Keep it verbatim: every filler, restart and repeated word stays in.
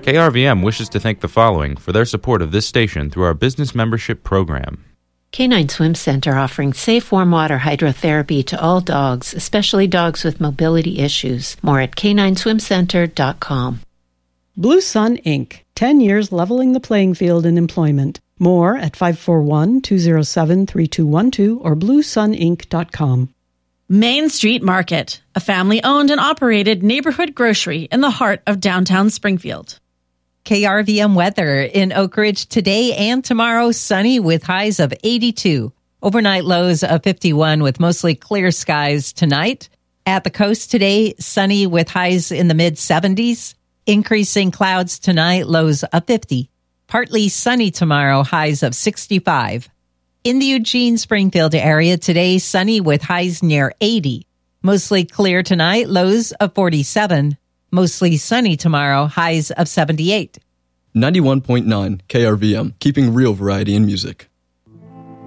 K R V M wishes to thank the following for their support of this station through our business membership program. Canine Swim Center offering safe warm water hydrotherapy to all dogs, especially dogs with mobility issues. More at canine swim center dot com. Blue Sun Incorporated. ten years leveling the playing field in employment. More at five four one, two zero seven, three two one two or blue sun inc dot com. Main Street Market, a family-owned and operated neighborhood grocery in the heart of downtown Springfield. K R V M weather in Oak Ridge today and tomorrow, sunny with highs of eighty-two. Overnight lows of fifty-one with mostly clear skies tonight. At the coast today, sunny with highs in the mid-seventies. Increasing clouds tonight, lows of fifty. Partly sunny tomorrow, highs of sixty-five. In the Eugene-Springfield area today, sunny with highs near eighty. Mostly clear tonight, lows of forty-seven. Mostly sunny tomorrow, highs of seventy-eight. ninety-one point nine K R V M, keeping real variety in music.